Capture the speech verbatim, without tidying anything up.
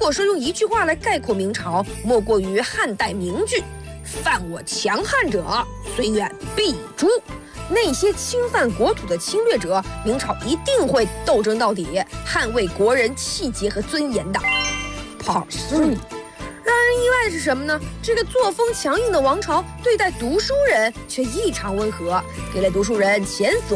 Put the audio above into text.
果说用一句话来概括明朝，莫过于汉代名句：犯我强悍者，虽远必诛。那些侵犯国土的侵略者，明朝一定会斗争到底，捍卫国人气节和尊严的。Part three。让人意外的是什么呢？这个作风强硬的王朝对待读书人却异常温和，给了读书人前所